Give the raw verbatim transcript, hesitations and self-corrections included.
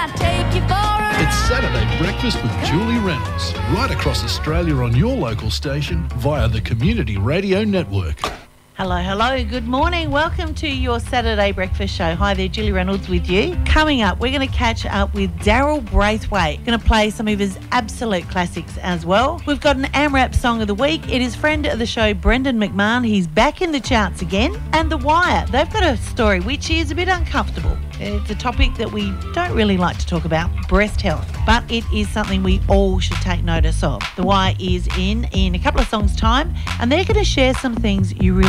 It's Saturday Breakfast with Julie Reynolds, right across Australia on your local station via the Community Radio Network. Hello, hello, good morning. Welcome to your Saturday Breakfast Show. Hi there, Julie Reynolds with you. Coming up, we're going to catch up with Daryl Braithwaite. Going to play some of his absolute classics as well. We've got an AMRAP Song of the Week. It is friend of the show, Brendan McMahon. He's back in the charts again. And The Wire, they've got a story which is a bit uncomfortable. It's a topic that we don't really like to talk about, breast health, but it is something we all should take notice of. The Wire is in in a couple of songs' time, and they're going to share some things you really